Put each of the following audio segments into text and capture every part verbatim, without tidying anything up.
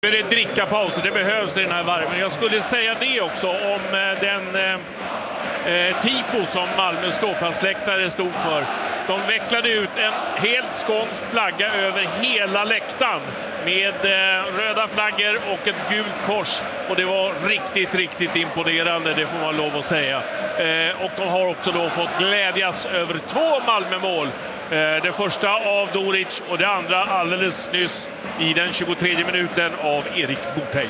Nu är det drickapaus och det behövs i den här varven. Jag skulle säga det också om den eh, tifo som Malmö ståplatsläktare stod för. De vecklade ut en helt skånsk flagga över hela läktaren med eh, röda flaggor och ett gult kors. Och det var riktigt, riktigt imponerande, det får man lov att säga. Eh, och de har också då fått glädjas över två Malmö-mål. Eh, det första av Doric och det andra alldeles nyss i den tjugotredje minuten av Erik Botej.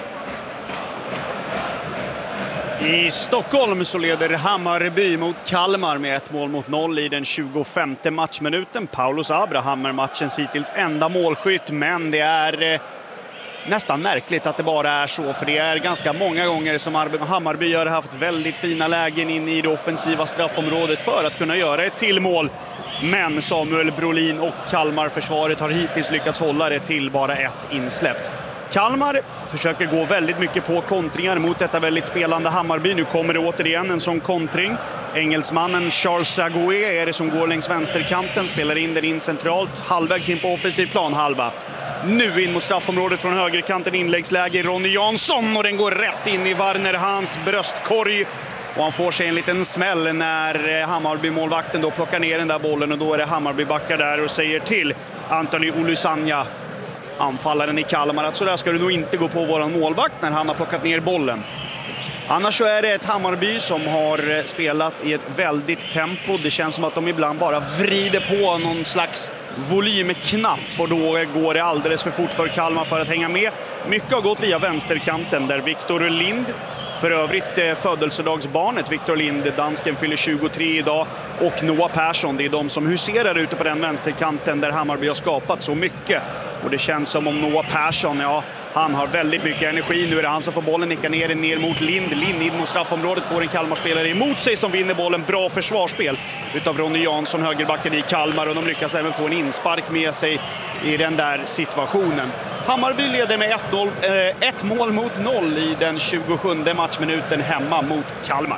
I Stockholm så leder Hammarby mot Kalmar med ett mål mot noll i den tjugofemte matchminuten. Paulus Abraham är matchens hittills enda målskytt, men det är eh, nästan märkligt att det bara är så, för det är ganska många gånger som Hammarby har haft väldigt fina lägen in i det offensiva straffområdet för att kunna göra ett till mål. Men Samuel Brolin och Kalmar-försvaret har hittills lyckats hålla det till bara ett insläppt. Kalmar försöker gå väldigt mycket på kontringar mot detta väldigt spelande Hammarby. Nu kommer det återigen en sån kontring. Engelsmannen Charles Agoué är det som går längs vänsterkanten, spelar in den in centralt, halvvägs in på offensiv plan halva. Nu in mot straffområdet från högerkanten, inläggsläge Ronny Jansson, och den går rätt in i Warner Hans bröstkorg. Och han får sig en liten smäll när Hammarby-målvakten då plockar ner den där bollen, och då är det Hammarby-backar där och säger till Anthony Olusanya, anfallaren i Kalmar, att så där ska du nog inte gå på våran målvakt när han har plockat ner bollen. Annars så är det ett Hammarby som har spelat i ett väldigt tempo. Det känns som att de ibland bara vrider på någon slags volymknapp, och då går det alldeles för fort för Kalmar för att hänga med. Mycket har gått via vänsterkanten där Victor Lind, för övrigt eh, födelsedagsbarnet Victor Lind, dansken, fyller tjugotre idag, och Noah Persson, det är de som huserar ute på den vänsterkanten där Hammarby har skapat så mycket. Och det känns som om Noah Persson, ja, han har väldigt mycket energi. Nu är det han som får bollen, nickar ner den ner mot Lind. Lind in mot straffområdet, får en Kalmar-spelare emot sig som vinner bollen. Bra försvarsspel utav Ronny Jansson, högerbacken i Kalmar, och de lyckas även få en inspark med sig i den där situationen. Hammarby leder med ett, noll, eh, ett mål mot noll i den tjugosjunde matchminuten hemma mot Kalmar.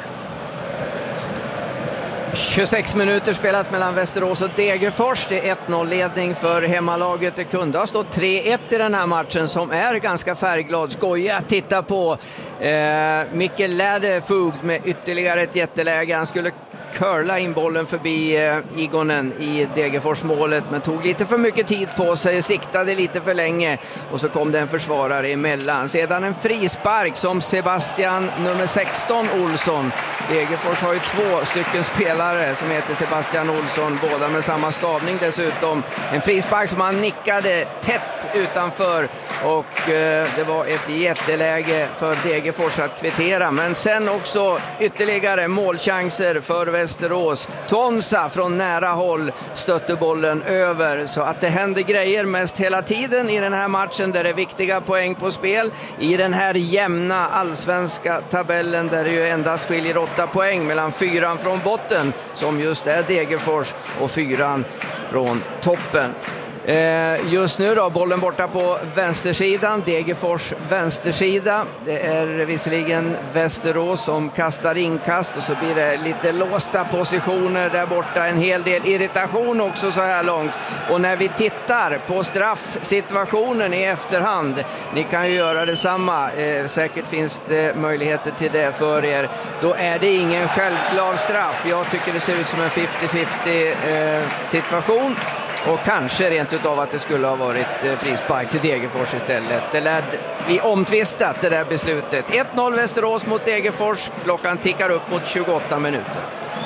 tjugosex minuter spelat mellan Västerås och Degerfors. Det är ett noll-ledning för hemmalaget. Det kunde ha stått tre ett i den här matchen, som är ganska färgglad. Skoja att titta på. Eh, Mikkel Läderfugd med ytterligare ett jätteläge. Han skulle curla in bollen förbi eh, Igonen i Degerfors-målet, men tog lite för mycket tid på sig, siktade lite för länge, och så kom det en försvarare emellan. Sedan en frispark som Sebastian nummer sexton Olsson. Degerfors har ju två stycken spelare som heter Sebastian Olsson, båda med samma stavning dessutom. En frispark som han nickade tätt utanför, och eh, det var ett jätteläge för Degerfors att kvittera. Men sen också ytterligare målchanser för Västerås. Tonsa från nära håll stötte bollen över, så att det händer grejer mest hela tiden i den här matchen, där det är viktiga poäng på spel. I den här jämna allsvenska tabellen där det ju endast skiljer åtta poäng mellan fyran från botten, som just är Degerfors, och fyran från toppen. Just nu då, bollen borta på vänstersidan, Degerfors vänstersida. Det är visserligen Västerås som kastar inkast, och så blir det lite låsta positioner där borta, en hel del irritation också så här långt. Och när vi tittar på straffsituationen i efterhand, ni kan ju göra detsamma, eh, säkert finns det möjligheter till det för er, då är det ingen självklar straff. Jag tycker det ser ut som en femtio femtio eh, situation. Och kanske rent utav att det skulle ha varit frispark till Degerfors istället. Det lär bli omtvistat, det där beslutet. ett noll Västerås mot Degerfors. Klockan tickar upp mot tjugoåtta minuter.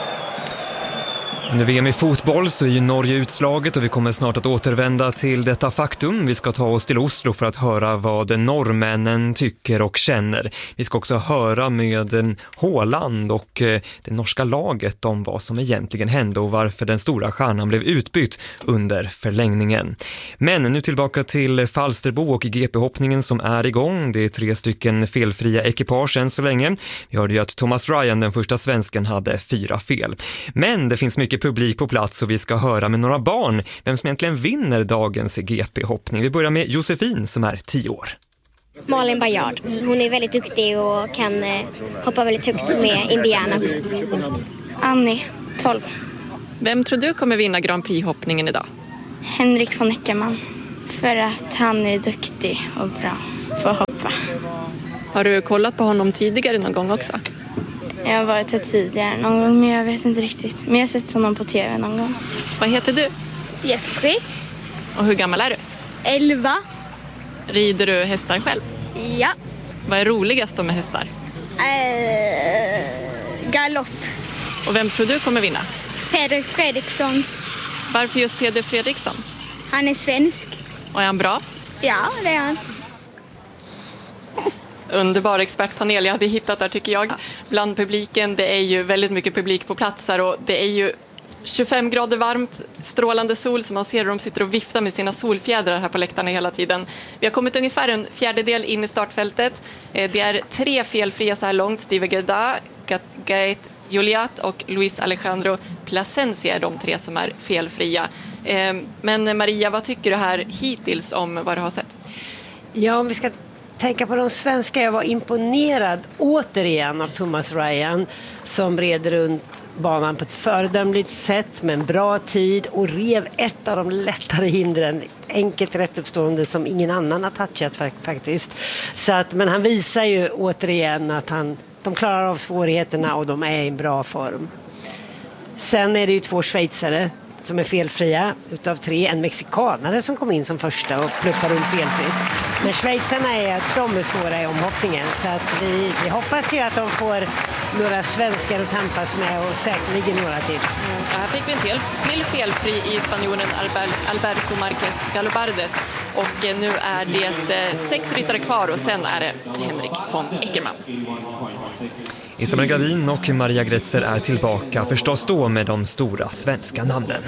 Under V M i fotboll så är ju Norge utslaget, och vi kommer snart att återvända till detta faktum. Vi ska ta oss till Oslo för att höra vad norrmännen tycker och känner. Vi ska också höra med Haaland och det norska laget om vad som egentligen hände och varför den stora stjärnan blev utbytt under förlängningen. Men nu tillbaka till Falsterbo och G P-hoppningen som är igång. Det är tre stycken felfria ekipage än så länge. Vi hörde ju att Thomas Ryan, den första svensken, hade fyra fel. Men det finns mycket publik på plats, och vi ska höra med några barn vem som egentligen vinner dagens G P-hoppning. Vi börjar med Josefin som är tio år. Malin Bajard. Hon är väldigt duktig och kan eh, hoppa väldigt högt med Indiana också. Annie, tolv. Vem tror du kommer vinna Grand Prix-hoppningen idag? Henrik von Eckermann. För att han är duktig och bra. få hoppa. Har du kollat på honom tidigare någon gång också? Jag har varit här tidigare någon gång, men jag vet inte riktigt. Men jag har sett honom på tv någon gång. Vad heter du? Jeffrey. Och hur gammal är du? elva. Rider du hästar själv? Ja. Vad är roligast då med hästar? Uh, galopp. Och vem tror du kommer vinna? Peder Fredriksson. Varför just Peder Fredriksson? Han är svensk. Och är han bra? Ja, det är han. Underbar expertpanel jag hade hittat där tycker jag. Bland publiken, det är ju väldigt mycket publik på plats här och det är ju tjugofem grader varmt, strålande sol som man ser hur de sitter och viftar med sina solfjädrar här på läktarna hela tiden. Vi har kommit ungefär en fjärdedel in i startfältet. Det är tre felfria så här långt. Steve Gerda, Gaet Juliat och Luis Alejandro Plasencia är de tre som är felfria. Men Maria, vad tycker du här hittills om vad du har sett? Ja, om vi ska tänka på de svenska, jag var imponerad återigen av Thomas Ryan som red runt banan på ett föredömligt sätt med en bra tid och rev ett av de lättare hindren, enkelt rätt uppstående som ingen annan har touchat faktiskt. Så att, men han visar ju återigen att han, de klarar av svårigheterna och de är i en bra form. Sen är det ju två schweizare som är felfria utav tre, en mexikanare som kom in som första och pluppar runt felfritt. Men schweizarna är att de är svåra i omhoppningen så att vi, vi hoppas ju att de får några svenskar att tampas med och säkerligen några till. Mm. Ja, här fick vi en till, till felfri i spanjoren Alberto Marquez Galobardes och nu är det sex ryttare kvar och sen är det Henrik von Eckermann. Isabella Gradin och Maria Gretzer är tillbaka förstås då med de stora svenska namnen.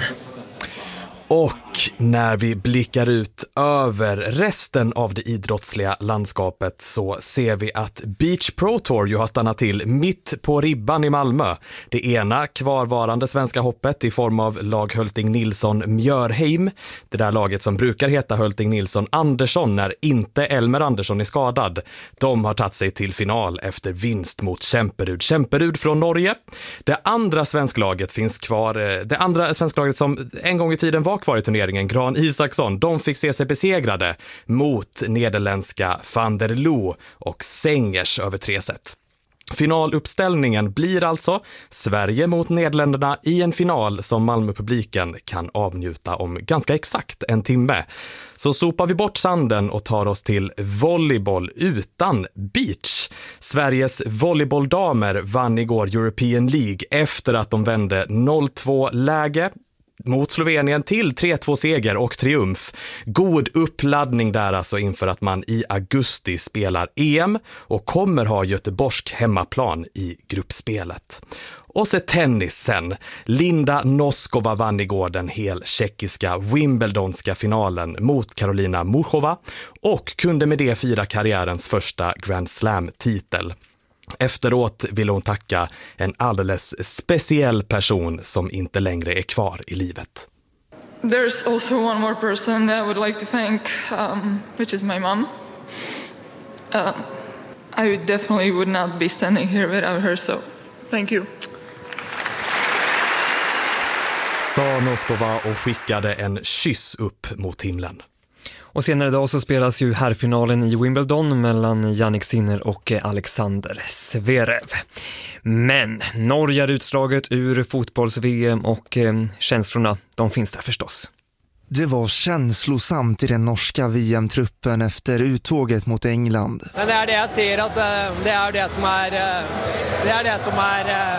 Och när vi blickar ut över resten av det idrottsliga landskapet så ser vi att Beach Pro Tour ju har stannat till mitt på ribban i Malmö. Det ena kvarvarande svenska hoppet i form av lag Hölting Nilsson Mjörheim. Det där laget som brukar heta Hölting Nilsson Andersson när inte Elmer Andersson är skadad. De har tagit sig till final efter vinst mot Kämperud. Kämperud från Norge. Det andra svensklaget finns kvar. Det andra svensklaget som en gång i tiden var kvar i turneringen, Gran Isaksson, de fick se sig besegrade mot nederländska Van der Loo och Sengers över tre set. Finaluppställningen blir alltså Sverige mot Nederländerna i en final som Malmöpubliken kan avnjuta om ganska exakt en timme. Så sopar vi bort sanden och tar oss till volleyboll utan beach. Sveriges volleybolldamer vann igår European League efter att de vände noll två läge mot Slovenien till tre två seger och triumf. God uppladdning där alltså inför att man i augusti spelar E M och kommer ha Göteborgsk hemmaplan i gruppspelet. Och så tennis sen. Linda Noskova vann igår den hel tjeckiska Wimbledonska finalen mot Karolina Muchova och kunde med det fira karriärens första Grand Slam-titel. Efteråt vill hon tacka en alldeles speciell person som inte längre är kvar i livet. There's also one more person I would like to thank, um, which is my mom. Uh, I definitely would not be standing here without her, so thank you. Sa Noskova och skickade en kyss upp mot himlen. Och senare idag så spelas ju herrfinalen i Wimbledon mellan Jannik Sinner och Alexander Zverev. Men Norge är utslaget ur fotbolls-V M och eh, känslorna, de finns där förstås. Det var känslosamt i den norska V M-truppen efter uttåget mot England. Men det är det jag ser att det är det som är det är det som är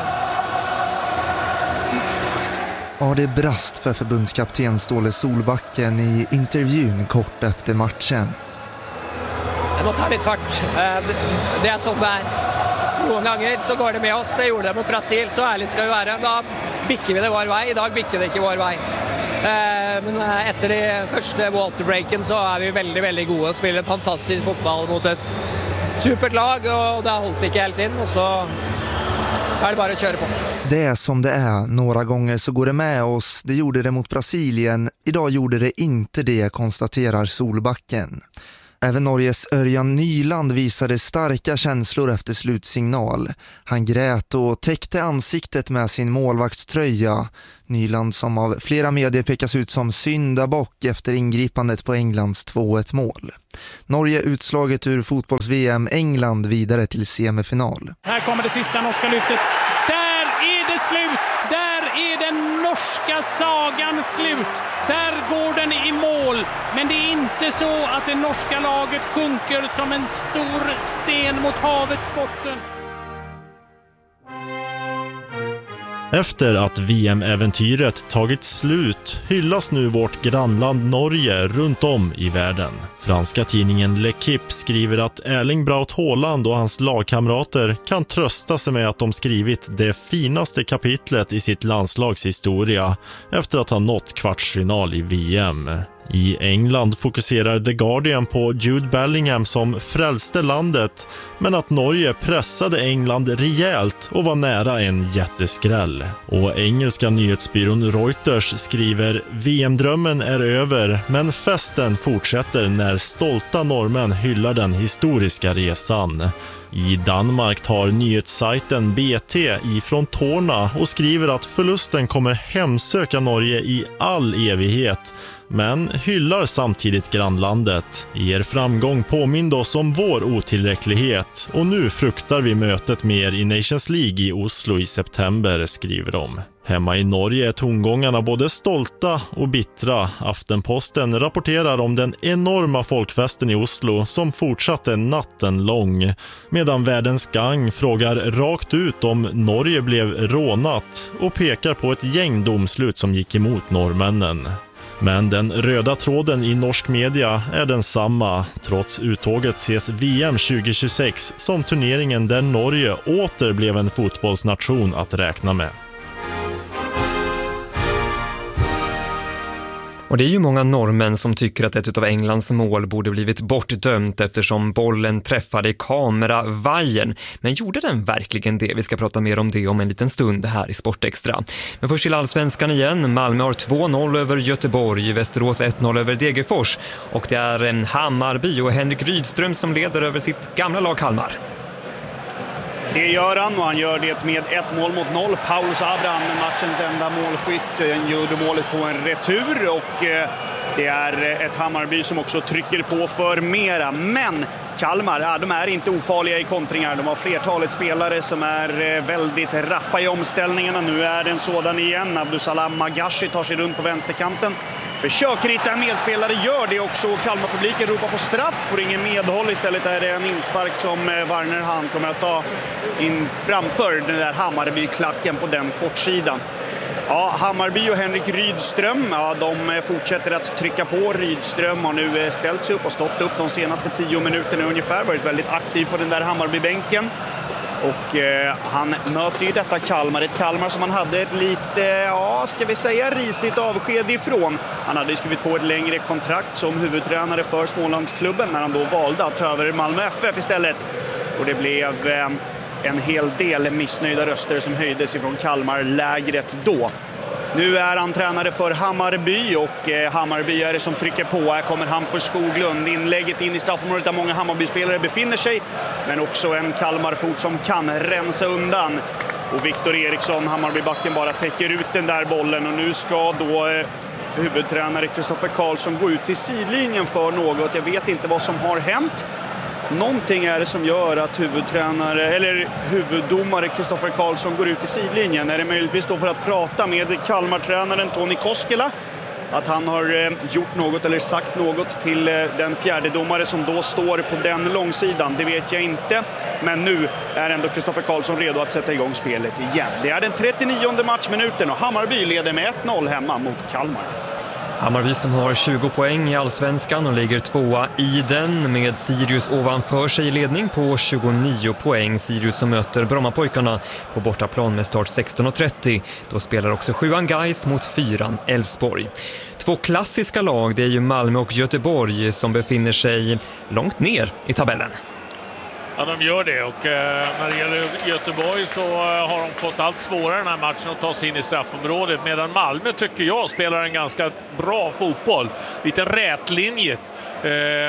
Ja, det brast för förbundskapten Ståle Solbacken i intervjun kort efter matchen. Det måste ta lite fart. Det är som det är. Några gånger så går det med oss. Det gjorde det mot Brasil, så ärligt ska vi vara. Då bicker vi det vår väg. Idag bicker det inte vår väg. Men efter det första waterbreaken så är vi väldigt, väldigt goda och spelar en fantastisk fotboll mot ett supert lag och det har hållit inte helt in och så är det bara att köra på. Det är som det är. Några gånger så går det med oss. Det gjorde det mot Brasilien. Idag gjorde det inte det, konstaterar Solbacken. Även Norges Örjan Nyland visade starka känslor efter slutsignal. Han grät och täckte ansiktet med sin målvaktströja. Nyland som av flera medier pekas ut som syndabock efter ingripandet på Englands två ett mål. Norge utslaget ur fotbolls-V M, England vidare till semifinal. Här kommer det sista norska lyftet. Där är det slut! Där är den norska sagan slut! Där går den i mål, men det är inte så att det norska laget sjunker som en stor sten mot havets botten. Efter att V M-äventyret tagit slut hyllas nu vårt grannland Norge runt om i världen. Franska tidningen L'Equipe skriver att Erling Braut Haaland och hans lagkamrater kan trösta sig med att de skrivit det finaste kapitlet i sitt landslags historia efter att ha nått kvartsfinal i V M. I England fokuserar The Guardian på Jude Bellingham som frälste landet, men att Norge pressade England rejält och var nära en jätteskräll. Och engelska nyhetsbyrån Reuters skriver: V M-drömmen är över, men festen fortsätter när stolta norrmän hyllar den historiska resan. I Danmark tar nyhetssajten B T ifrån tårna och skriver att förlusten kommer hemsöka Norge i all evighet, men hyllar samtidigt grannlandet. Er framgång påminner oss om vår otillräcklighet och nu fruktar vi mötet med er i Nations League i Oslo i september, skriver de. Hemma i Norge är tongångarna både stolta och bittra. Aftenposten rapporterar om den enorma folkfesten i Oslo som fortsatte natten lång, medan Världens Gang frågar rakt ut om Norge blev rånat och pekar på ett gäng domslut som gick emot norrmännen. Men den röda tråden i norsk media är densamma. Trots uttåget ses V M tjugo tjugosex som turneringen där Norge åter blev en fotbollsnation att räkna med. Och det är ju många norrmän som tycker att ett av Englands mål borde blivit bortdömt eftersom bollen träffade kameravajern. Men gjorde den verkligen det? Vi ska prata mer om det om en liten stund här i Sportextra. Men först till allsvenskan igen. Malmö har två noll över Göteborg, Västerås ett noll över Degerfors. Och det är en Hammarby och Henrik Rydström som leder över sitt gamla lag Kalmar. Det gör han och han gör det med ett mål mot noll. Paulus Abraham, matchens enda målskytt, gjorde målet på en retur och det är ett Hammarby som också trycker på för mera. Men Kalmar, ja, de är inte ofarliga i kontringar. De har flertalet spelare som är väldigt rappa i omställningarna. Nu är det en sådan igen. Abdusalam Magashi tar sig runt på vänsterkanten. Försöker hitta en medspelare, gör det också. Kalmar-publiken ropar på straff, får ingen medhåll. Istället är det en inspark som Warner Hand kommer att ta in framför den där Hammarby-klacken på den kortsidan. Ja, Hammarby och Henrik Rydström, ja, de fortsätter att trycka på. Rydström har nu ställt sig upp och stått upp de senaste tio minuterna ungefär. Varit väldigt aktiv på den där Hammarby-bänken. Och eh, han möter ju detta Kalmar, ett Kalmar som han hade ett lite, ja ska vi säga risigt avsked ifrån. Han hade skrivit på ett längre kontrakt som huvudtränare för Smålandsklubben när han då valde att ta över Malmö F F istället. Och det blev eh, en hel del missnöjda röster som höjdes ifrån Kalmar-lägret då. Nu är han tränare för Hammarby och eh, Hammarby är det som trycker på. Här kommer Hampus Skoglund, inlägget in i straffområdet där många Hammarby-spelare befinner sig. Men också en Kalmarfot som kan rensa undan. Och Viktor Eriksson, Hammarbybacken, bara täcker ut den där bollen. Och nu ska då eh, huvudtränare Kristoffer Karlsson gå ut till sidlinjen för något. Jag vet inte vad som har hänt. Någonting är det som gör att huvudtränare eller huvuddomare Kristoffer Karlsson går ut i sidlinjen. Är det möjligtvis då för att prata med Kalmar-tränaren Toni Koskela? Att han har eh, gjort något eller sagt något till eh, den fjärde domare som då står på den långsidan. Det vet jag inte. Men nu är ändå Kristoffer Karlsson redo att sätta igång spelet igen. Det är den trettionionde matchminuten och Hammarby leder med ett noll hemma mot Kalmar. Hammarby som har tjugo poäng i allsvenskan och ligger tvåa i den med Sirius ovanför sig i ledning på tjugonio poäng. Sirius som möter Brommapojkarna på bortaplan med start sexton och trettio. Då spelar också sjuan Gais mot fyran Elfsborg. Två klassiska lag, det är ju Malmö och Göteborg som befinner sig långt ner i tabellen. Ja, de gör det och eh, när det gäller Göteborg så eh, har de fått allt svårare den här matchen att ta sig in i straffområdet, medan Malmö tycker jag spelar en ganska bra fotboll. Lite rätlinjet. Eh,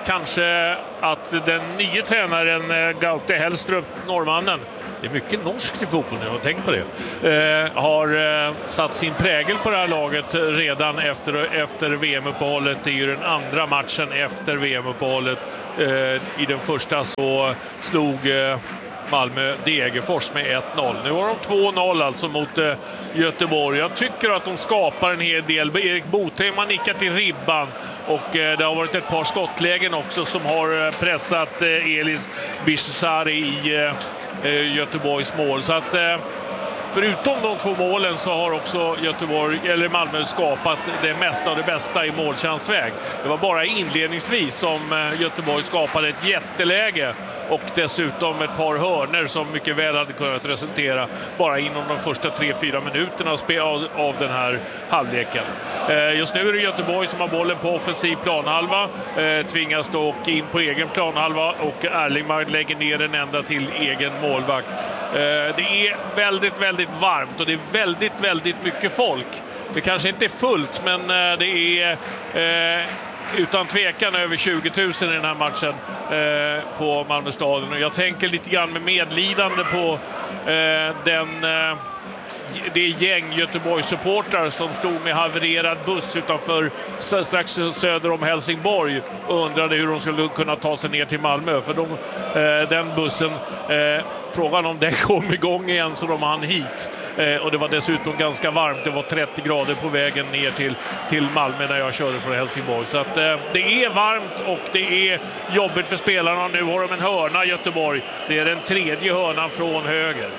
kanske att den nya tränaren Gaute Hellström, norrmannen, det är mycket norskt i fotboll nu, och tänk på det, eh, har eh, satt sin prägel på det här laget redan efter, efter V M-uppehållet. Det är ju den andra matchen efter V M-uppehållet. Eh, I den första så slog eh, Malmö Degerfors med ett noll. Nu har de två noll alltså mot eh, Göteborg. Jag tycker att de skapar en hel del. Erik Botheim har nickat i ribban, och eh, det har varit ett par skottlägen också som har eh, pressat eh, Elis Bishsari i eh, Göteborgs mål. Så att eh, förutom de två målen så har också Göteborg, eller Malmö, skapat det mesta av det bästa i målchansväg. Det var bara inledningsvis som Göteborg skapade ett jätteläge, och dessutom ett par hörner som mycket väl hade kunnat resultera bara inom de första tre fyra minuterna av den här halvleken. Just nu är det Göteborg som har bollen på offensiv planhalva, tvingas då in på egen planhalva, och Erlingmark lägger ner den ända till egen målvakt. Det är väldigt, väldigt varmt, och det är väldigt, väldigt mycket folk. Det kanske inte är fullt, men det är eh, utan tvekan över tjugo tusen i den här matchen eh, på Malmö stadion. Och jag tänker lite grann med medlidande på eh, den... Eh, det gäng Göteborgs-supportrar som stod med havererad buss utanför strax söder om Helsingborg och undrade hur de skulle kunna ta sig ner till Malmö. För de, eh, den bussen, eh, frågan om den kom igång igen så de hann hit. Eh, och det var dessutom ganska varmt. Det var trettio grader på vägen ner till, till Malmö när jag körde från Helsingborg. Så att, eh, det är varmt och det är jobbigt för spelarna. Nu har de en hörna i Göteborg. Det är den tredje hörnan från höger.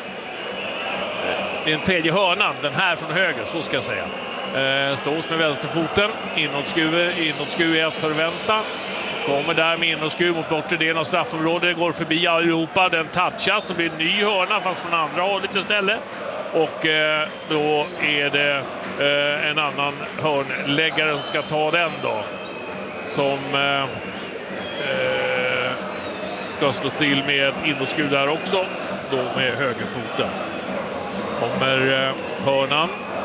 Det är den tredje hörnan, den här från höger, så ska jag säga. Eh, Stås med vänsterfoten, inåtskruv, inåtskruv är att förvänta. Kommer där med inåtskruv mot bortre delen av straffområdet, går förbi allihopa, den touchas så blir en ny hörna fast från andra hållet istället. Och eh, då är det eh, en annan hörnläggare som ska ta den då. Som eh, eh, ska slå till med ett inåtskruv där också, då med högerfoten. Kommer eh, hörnan.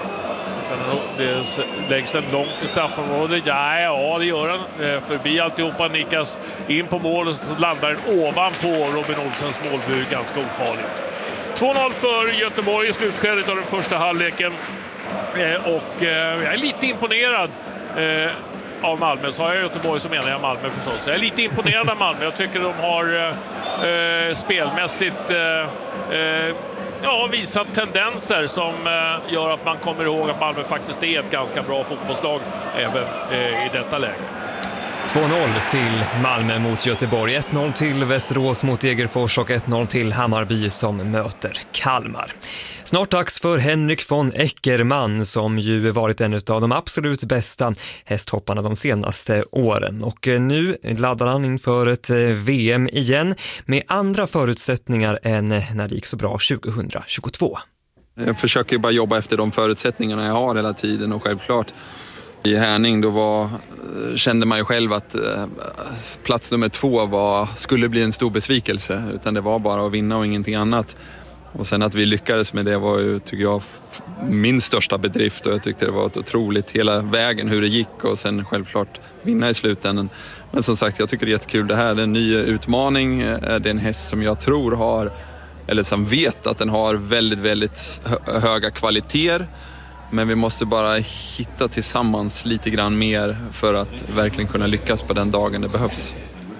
Det läggs den långt till straffområdet. Ja, ja, det gör han. Eh, förbi alltihopa, nickas in på mål och så landar den ovanpå Robin Olsens målbur. Ganska ofarligt. två noll för Göteborg i slutskedet av den första halvleken. Eh, och eh, jag är lite imponerad eh, av Malmö. Så har jag Göteborg så menar jag Malmö förstås. Jag är lite imponerad av Malmö. Jag tycker de har eh, spelmässigt... Eh, eh, Ja, visat tendenser som eh, gör att man kommer ihåg att Malmö faktiskt är ett ganska bra fotbollslag även eh, i detta läge. två noll till Malmö mot Göteborg, ett noll till Västerås mot Degerfors och ett noll till Hammarby som möter Kalmar. Snart dags för Henrik von Eckermann som ju varit en av de absolut bästa hästhopparna de senaste åren. Och nu laddar han inför ett V M igen med andra förutsättningar än när det gick så bra tjugohundratjugotvå. Jag försöker bara jobba efter de förutsättningarna jag har hela tiden, och självklart i Härning då var, kände man ju själv att plats nummer två var, skulle bli en stor besvikelse, utan det var bara att vinna och ingenting annat. Och sen att vi lyckades med det var ju, tycker jag, min största bedrift, och jag tyckte det var ett otroligt hela vägen hur det gick, och sen självklart vinna i slutändan. Men som sagt, jag tycker det är jättekul. Det här är en ny utmaning. Det är en häst som jag tror har, eller som vet att den har väldigt, väldigt höga kvaliteter. Men vi måste bara hitta tillsammans lite grann mer för att verkligen kunna lyckas på den dagen det behövs.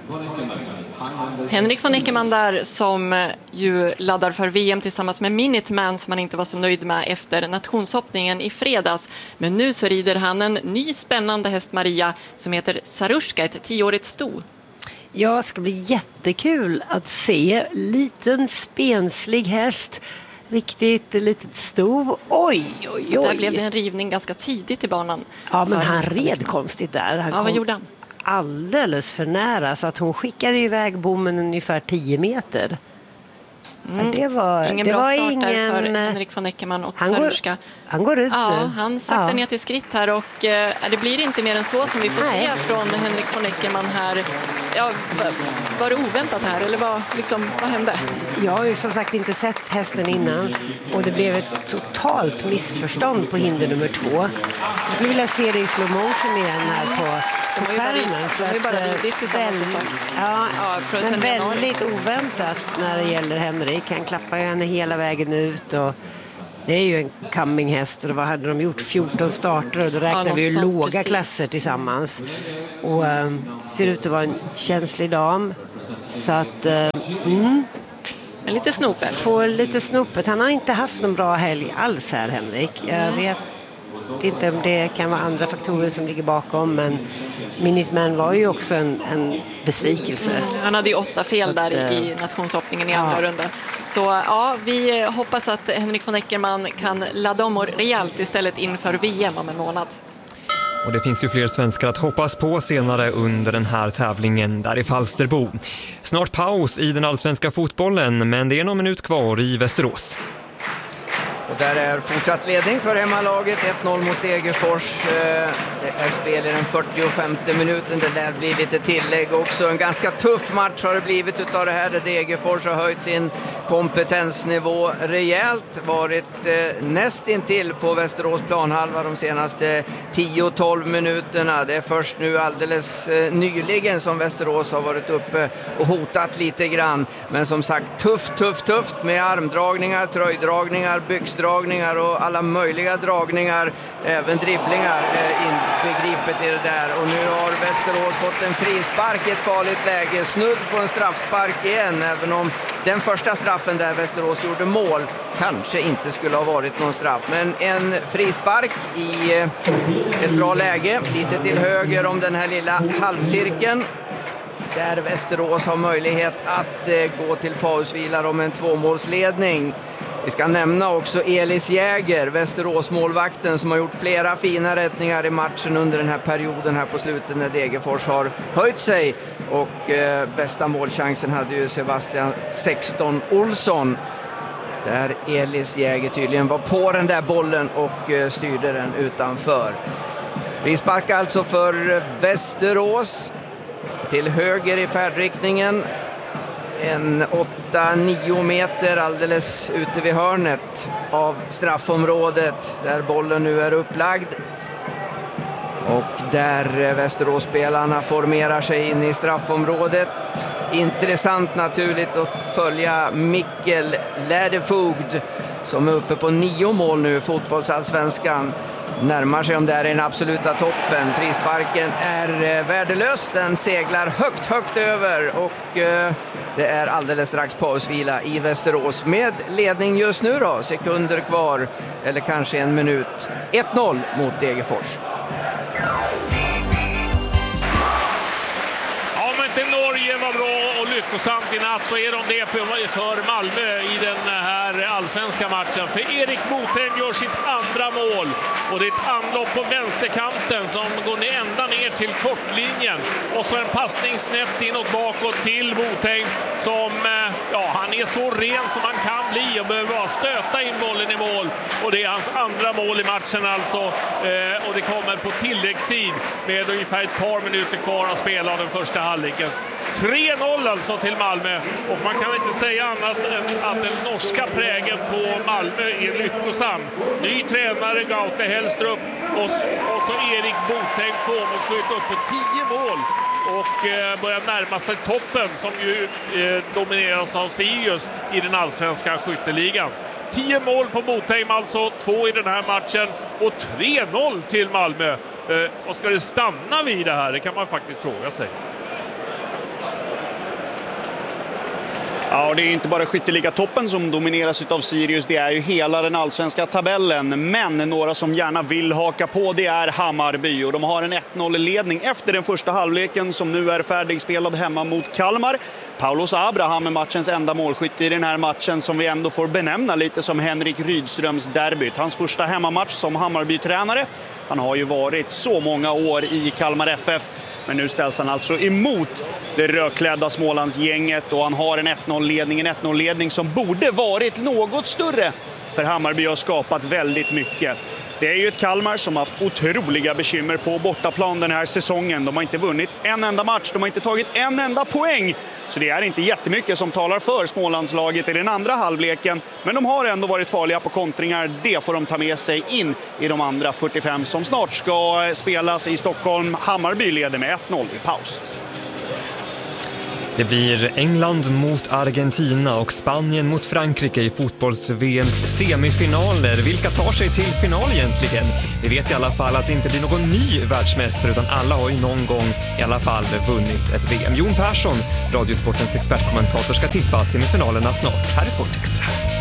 Henrik von Eckermann där som ju laddar för V M tillsammans med Minuteman som man inte var så nöjd med efter nationshoppningen i fredags. Men nu så rider han en ny spännande häst, Maria, som heter Sarushka, ett tioårigt sto. Ja, det ska bli jättekul att se. Liten spenslig häst. Riktigt litet sto. Oj, oj, oj. Där blev det en rivning ganska tidigt i banan. Ja, men han red konstigt där. Han ja, vad gjorde han? Alldeles för nära, så att hon skickade iväg bommen ungefär tio meter. Mm. Ja, det var, ingen det bra var start ingen... där för Henrik von Eckermann och han Sarushka. Går Han går ut ja, nu. Han saktar ja. ner till skritt här och eh, det blir inte mer än så som vi får Nej. se från Henrik von Eckermann här. Ja, var det oväntat här eller vad, liksom, vad hände? Jag har ju som sagt inte sett hästen innan och det blev ett totalt missförstånd på hinder nummer två. Jag skulle vilja se det i slow motion igen här på, på skärmen. De har ju bara ridit tillsammans som sagt. Ja, ja, men väldigt oväntat när det gäller Henrik. Han klappar ju henne hela vägen ut och det är ju en coming-häst och vad hade de gjort? fjorton starter och då räknar ja, vi ju låga precis. klasser tillsammans. Och um, ser ut att vara en känslig dam. Så att... Uh, mm, Men lite snopet. Får lite snopet. Han har inte haft någon bra helg alls här, Henrik. Jag mm. vet inte om det kan vara andra faktorer som ligger bakom, men Minuteman var ju också en, en besvikelse. Mm. Han hade ju åtta fel att, där i nationshoppningen i andra ja. rundan. Så ja, vi hoppas att Henrik von Eckermann kan ladda om och rejält istället inför V M om en månad. Och det finns ju fler svenskar att hoppas på senare under den här tävlingen där i Falsterbo. Snart paus i den allsvenska fotbollen, men det är någon minut kvar i Västerås. Och där är fortsatt ledning för hemmalaget, ett noll mot Degerfors. Det är spel i den fyrtiofemte minuten, det lär bli lite tillägg också. En ganska tuff match har det blivit utav det här, där Degerfors har höjt sin kompetensnivå rejält. Varit eh, näst intill på Västerås planhalva de senaste tio tolv minuterna. Det är först nu alldeles eh, nyligen som Västerås har varit uppe och hotat lite grann. Men som sagt, tufft, tufft, tufft med armdragningar, tröjdragningar, byxdragningar och alla möjliga dragningar, även dribblingar eh, inbegripet i det där. Och nu har Västerås fått en frispark i ett farligt läge, snudd på en straffspark igen, även om den första straffen där Västerås gjorde mål kanske inte skulle ha varit någon straff. Men en frispark i eh, ett bra läge, lite till höger om den här lilla halvcirkeln, där Västerås har möjlighet att eh, gå till pausvilar om en tvåmålsledning. Vi ska nämna också Elis Jäger, Västerås målvakten, som har gjort flera fina räddningar i matchen under den här perioden här på slutet när Degerfors har höjt sig. Och eh, bästa målchansen hade ju Sebastian sexton Olsson, där Elis Jäger tydligen var på den där bollen och eh, styrde den utanför. Frispark alltså för Västerås, till höger i färdriktningen. En åtta nio meter alldeles ute vid hörnet av straffområdet där bollen nu är upplagd. Och där Västerås-spelarna formerar sig in i straffområdet. Intressant naturligt att följa Mikkel Läderfogd som är uppe på nio mål nu i fotbollsallsvenskan. Närmar sig om det är den absoluta toppen. Frisparken är värdelös. Den seglar högt, högt över och eh, det är alldeles strax pausvila i Västerås med ledning just nu då. Sekunder kvar, eller kanske en minut. ett noll mot Degerfors. Norge var bra och lyckosamt i natt, så är de det för Malmö i den här allsvenska matchen. För Erik Botheim gör sitt andra mål och det är ett anlopp på vänsterkanten som går ända ner till kortlinjen. Och så en passning snett inåt bakåt till Botheim som, ja, han är så ren som han kan bli och behöver bara stöta in bollen i mål. Och det är hans andra mål i matchen alltså. Och det kommer på tilläggstid med ungefär ett par minuter kvar att spela av den första halvleken. tre noll alltså till Malmö, och man kan inte säga annat än att den norska prägen på Malmö är lyckosam. Ny tränare Gaute Hellstrup och, och så Erik Botheim tvåmålsskytt uppe tio mål och eh, börjar närma sig toppen som ju eh, domineras av Sirius i den allsvenska skytteligan. tio mål på Botheim alltså, två i den här matchen och tre noll till Malmö. Eh, och ska det stanna vid det här? Det kan man faktiskt fråga sig. Ja, det är inte bara skytteliga-toppen som domineras av Sirius, det är ju hela den allsvenska tabellen. Men några som gärna vill haka på, det är Hammarby. Och de har en ett noll-ledning efter den första halvleken som nu är färdigspelad hemma mot Kalmar. Paulos Abraham är matchens enda målskytt i den här matchen som vi ändå får benämna lite som Henrik Rydströms derbyt. Hans första hemmamatch som Hammarby-tränare. Han har ju varit så många år i Kalmar F F. Men nu ställs han alltså emot det rödklädda Smålandsgänget och han har en ett noll-ledning, en ett noll-ledning som borde varit något större för Hammarby har skapat väldigt mycket. Det är ju ett Kalmar som har haft otroliga bekymmer på bortaplan den här säsongen. De har inte vunnit en enda match, de har inte tagit en enda poäng. Så det är inte jättemycket som talar för Smålandslaget i den andra halvleken. Men de har ändå varit farliga på kontringar. Det får de ta med sig in i de andra fyrtiofem som snart ska spelas i Stockholm. Hammarby leder med ett noll i paus. Det blir England mot Argentina och Spanien mot Frankrike i fotbolls-V M:s semifinaler. Vilka tar sig till final egentligen? Vi vet i alla fall att det inte blir någon ny världsmästare utan alla har ju någon gång i alla fall vunnit ett V M. Jon Persson, Radiosportens expertkommentator, ska tippa semifinalerna snart här i Sportextra.